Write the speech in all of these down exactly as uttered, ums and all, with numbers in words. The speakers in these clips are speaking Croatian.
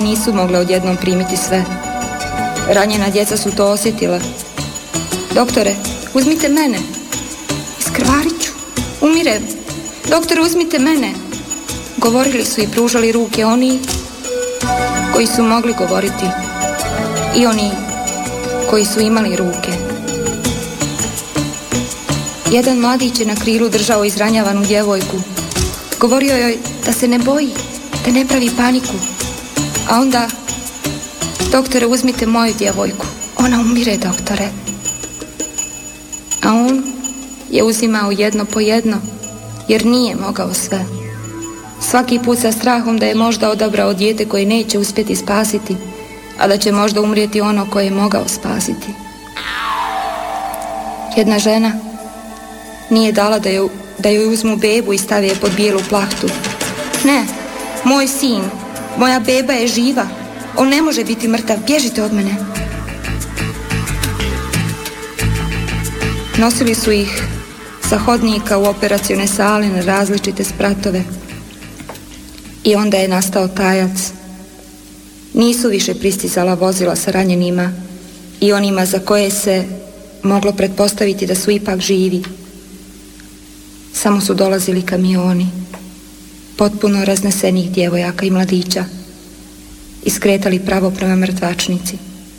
nisu mogle odjednom primiti sve. Ranjena djeca su to osjetila. Doktore, uzmite mene. Iskrvarit ću. Umirem. Doktore, uzmite mene. Govorili su i pružali ruke oni koji su mogli govoriti i oni koji su imali ruke. Jedan mladić je na krilu držao izranjavanu djevojku. Govorio joj da se ne boji, da ne pravi paniku. A onda, doktore, uzmite moju djevojku. Ona umire, doktore. A on je uzimao jedno po jedno, jer nije mogao sve. Svaki put sa strahom da je možda odabrao dijete koje neće uspjeti spasiti, a da će možda umrijeti ono koje je mogao spasiti. Jedna žena nije dala da joj, da joj uzmu bebu i stave je pod bijelu plahtu. Ne, moj sin, moja beba je živa. On ne može biti mrtav, bježite od mene. Nosili su ih sa hodnika u operacione sale na različite spratove. I onda je nastao tajac. Nisu više pristizala vozila sa ranjenima i onima za koje se moglo pretpostaviti da su ipak živi. Samo su dolazili kamioni, potpuno raznesenih djevojaka i mladića, i skretali pravo prema mrtvačnici.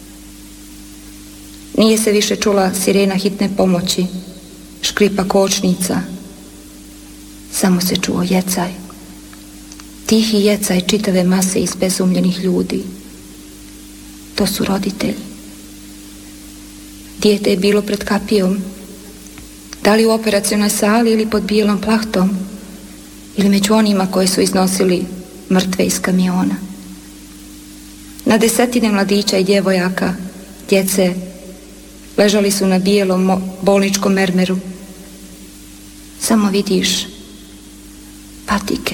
Nije se više čula sirena hitne pomoći, škripa kočnica, samo se čuo jecaj. Tihi jecaj čitave mase izbezumljenih ljudi. To su roditelji. Dijete je bilo pred kapijom, da li u operacionoj sali ili pod bijelom plahtom, ili među onima koje su iznosili mrtve iz kamiona. Na desetine mladića i djevojaka, djece, ležali su na bijelom bolničkom mermeru. Samo vidiš patike.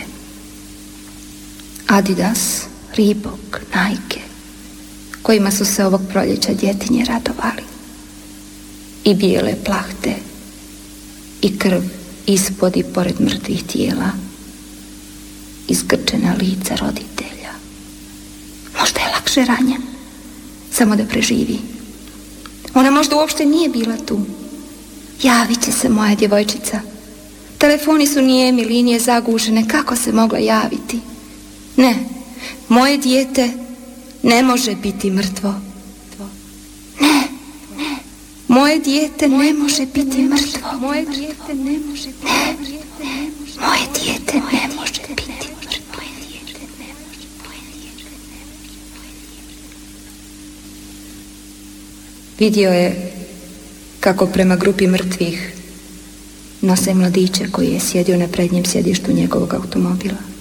Adidas, Reebok, Nike, kojima su se ovog proljeća djetinje radovali. I bijele plahte, i krv ispod i pored mrtvih tijela, izgrčena lica roditelja. Možda je lakše ranjen, samo da preživi. Ona možda uopšte nije bila tu. Javit će se moja djevojčica. Telefoni su nijemi, linije zagušene, kako se mogla javiti? Ne, moje dijete ne može biti mrtvo. Ne, ne, moje dijete ne može biti mrtvo. Moje dijete ne može biti mrtvo. Moje dijete ne može biti mrtvo. Vidio je kako prema grupi mrtvih nose mladića koji je sjedio na prednjem sjedištu njegovog automobila.